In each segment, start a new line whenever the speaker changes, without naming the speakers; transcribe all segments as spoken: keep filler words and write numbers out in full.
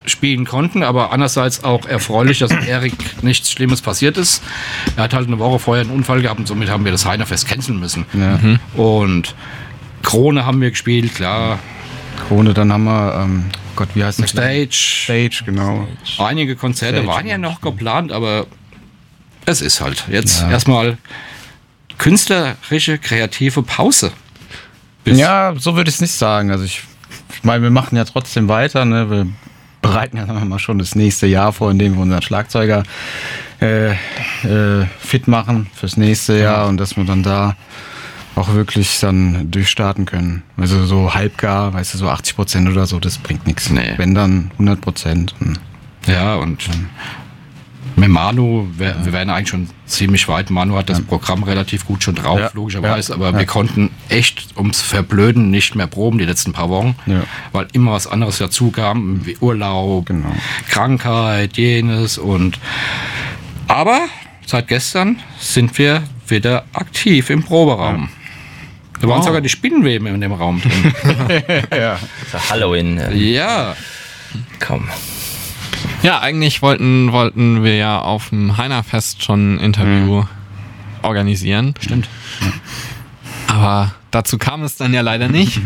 spielen konnten, aber andererseits auch erfreulich, dass Erik nichts Schlimmes passiert ist. Er hat halt eine Woche vorher einen Unfall gehabt und somit haben wir das Heinerfest canceln müssen.
Ja.
Mhm. Und Krone haben wir gespielt, klar.
Krone, dann haben wir, ähm, Gott, wie heißt das?
Stage.
Stage, genau.
Einige Konzerte
Stage.
waren ja noch geplant, aber es ist halt jetzt
Ja.
erstmal künstlerische, kreative Pause. Bis
Ja, so würde ich es nicht sagen. Also ich, ich meine, wir machen ja trotzdem weiter, ne? Wir bereiten ja sagen wir mal schon das nächste Jahr vor, indem wir unseren Schlagzeuger äh, äh, fit machen fürs nächste Jahr und dass wir dann da auch wirklich dann durchstarten können. Also so halbgar, weißt du, so achtzig Prozent oder so, das bringt nichts.
Nee.
Wenn dann hundert Prozent.
Ja, und mit Manu, wir, wir wären eigentlich schon ziemlich weit. Manu hat das
Ja.
Programm relativ gut schon drauf,
Ja.
logischerweise,
Ja.
aber
Ja.
wir konnten echt ums Verblöden nicht mehr proben die letzten paar Wochen,
Ja.
weil immer was anderes dazu kam, wie Urlaub,
Genau.
Krankheit, jenes und aber seit gestern sind wir wieder aktiv im Proberaum. Da waren
Wow.
sogar die Spinnenweben in dem Raum drin.
Ja.
So Halloween. Äh,
Ja,
komm.
Ja, eigentlich wollten, wollten wir ja auf dem Heinerfest schon ein Interview organisieren.
stimmt.
Aber dazu kam es dann ja leider nicht.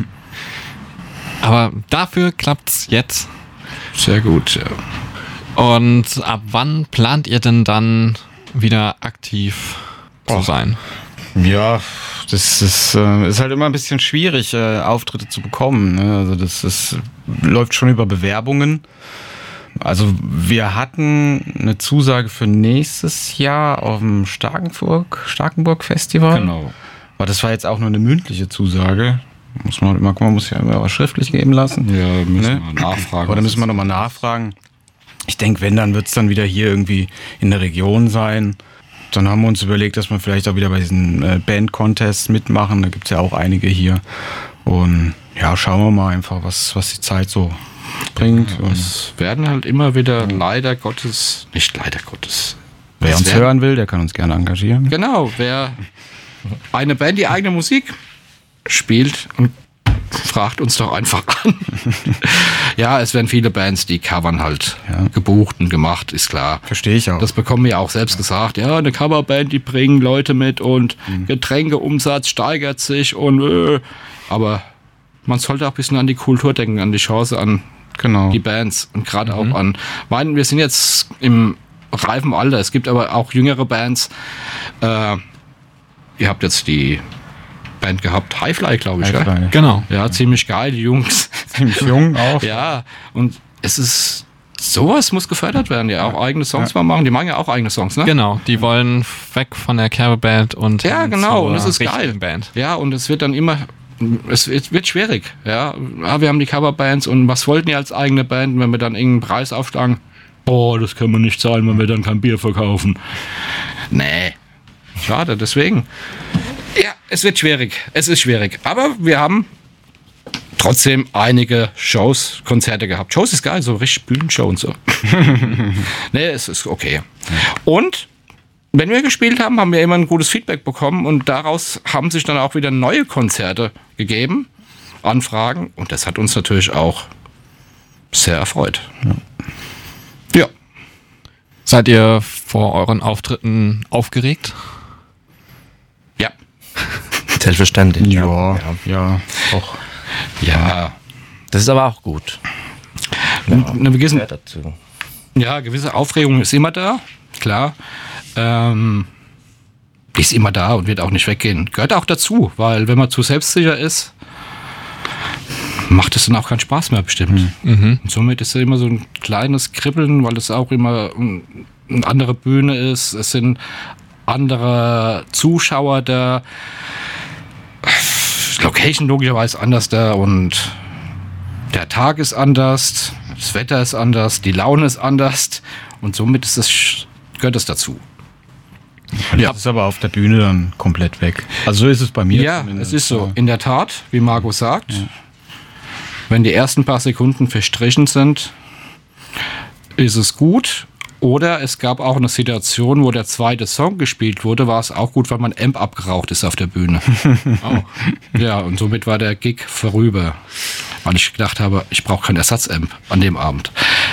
Aber dafür klappt's jetzt.
Sehr gut. Ja.
Und ab wann plant ihr denn dann wieder aktiv zu
Oh.
sein?
Ja, das ist, äh, ist halt immer ein bisschen schwierig, äh, Auftritte zu bekommen. Ne? Also das ist, läuft schon über Bewerbungen. Also wir hatten eine Zusage für nächstes Jahr auf dem Starkenburg, Starkenburg Festival.
Genau.
Aber das war jetzt auch nur eine mündliche Zusage. Muss man immer, man muss ja immer was schriftlich geben lassen.
Ja, müssen
Ne?
wir nachfragen.
Oder müssen wir nochmal nachfragen. Ich denke, wenn, dann wird es dann wieder hier irgendwie in der Region sein. Dann haben wir uns überlegt, dass wir vielleicht auch wieder bei diesen äh, Band-Contests mitmachen. Da gibt es ja auch einige hier. Und ja, schauen wir mal einfach, was, was die Zeit so bringt. Und
Es werden halt immer wieder leider Gottes, nicht leider Gottes.
wer
es
uns
werden-
hören will, der kann uns gerne engagieren.
Genau, wer eine Band die eigene Musik spielt und fragt uns doch einfach an. Ja, es werden viele Bands, die covern halt
Ja.
gebucht und gemacht, ist klar.
Verstehe ich auch.
Das bekommen wir ja auch selbst gesagt. Ja, eine Coverband, die bringen Leute mit und Getränkeumsatz steigert sich und äh, aber man sollte auch ein bisschen an die Kultur denken, an die Chance, an
genau.
die Bands und gerade auch an, meinen, wir sind jetzt im reifen Alter, es gibt aber auch jüngere Bands. Äh, ihr habt jetzt die Band gehabt, Highfly, glaube ich. Ja?
Highfly.
Genau.
ja, ziemlich geil, die Jungs.
Ziemlich jung auch.
Ja, und es ist, sowas muss gefördert werden, ja, auch eigene Songs
Ja.
mal machen, die machen ja auch eigene Songs, ne?
Genau, die wollen weg von der Coverband und
Ja,
hin
genau,
zur
und das ist
richtigen
geil.
Band.
Ja, und es wird dann immer, es wird, wird schwierig, ja. ja. Wir haben die Coverbands und was wollten die als eigene Band, wenn wir dann irgendeinen Preis aufschlagen? Oh, das können wir nicht zahlen, wenn wir dann kein Bier verkaufen. Nee, schade, deswegen. Ja, es wird schwierig, es ist schwierig, aber wir haben trotzdem einige Shows, Konzerte gehabt. Shows ist geil, so richtig Bühnenshow und so. Nee, es ist okay. Und wenn wir gespielt haben, haben wir immer ein gutes Feedback bekommen und daraus haben sich dann auch wieder neue Konzerte gegeben, Anfragen und das hat uns natürlich auch sehr erfreut. Ja, ja.
Seid ihr vor euren Auftritten aufgeregt?
Ja.
Selbstverständlich.
Ja, ja, auch.
Ja,
Das ist aber auch gut.
eine gewisse,
Gehört dazu.
ja, gewisse Aufregung ist immer da, klar. Ähm, die ist immer da und wird auch nicht weggehen. Gehört auch dazu, weil wenn man zu selbstsicher ist, macht es dann auch keinen Spaß mehr bestimmt.
Mhm.
Und somit ist es immer so ein kleines Kribbeln, weil es auch immer ein- eine andere Bühne ist. Es sind andere Zuschauer da. Location logischerweise anders da und der Tag ist anders, das Wetter ist anders, die Laune ist anders und somit ist das, gehört das dazu.
Ja. Das ist aber auf der Bühne dann komplett weg. Also so ist es bei mir.
Ja,
zumindest.
es ist so. In der Tat, wie Marco sagt, wenn die ersten paar Sekunden verstrichen sind, ist es gut. Oder es gab auch eine Situation, wo der zweite Song gespielt wurde, war es auch gut, weil mein Amp abgeraucht ist auf der Bühne. Oh. Ja, und somit war der Gig vorüber. Weil ich gedacht habe, ich brauche keinen Ersatzamp an dem Abend.